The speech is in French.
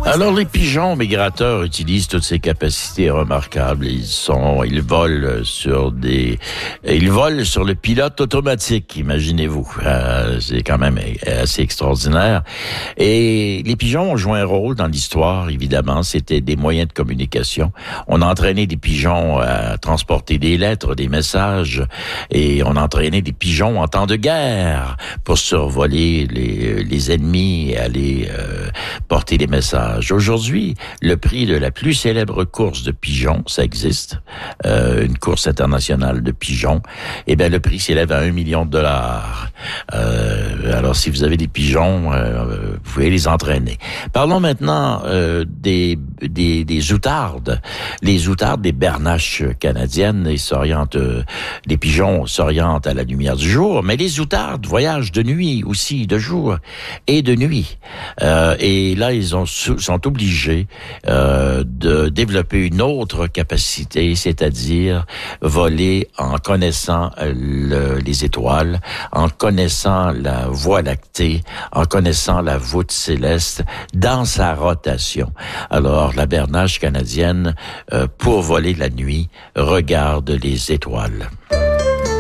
Alors, les pigeons migrateurs utilisent toutes ces capacités remarquables. Ils volent sur le pilote automatique, imaginez-vous. C'est quand même assez extraordinaire. Et les pigeons ont joué un rôle dans l'histoire, évidemment. C'était des moyens de communication. On a entraîné des pigeons à transporter des lettres, des messages, et on a entraîné des pigeons en temps de guerre pour survoler les ennemis et aller porter des messages. Aujourd'hui, le prix de la plus célèbre course de pigeons, ça existe, une course internationale de pigeons, eh bien, le prix s'élève à $1 million. Alors, si vous avez des pigeons, vous pouvez les entraîner. Parlons maintenant des outardes. Les outardes, des bernaches canadiennes, les pigeons s'orientent à la lumière du jour, mais les outardes voyagent de nuit aussi, de jour et de nuit. Et là, ils sont obligés de développer une autre capacité, c'est-à-dire voler en connaissant les étoiles, en connaissant la Voie lactée, en connaissant la voûte céleste dans sa rotation. Alors, la bernache canadienne, pour voler la nuit, regarde les étoiles.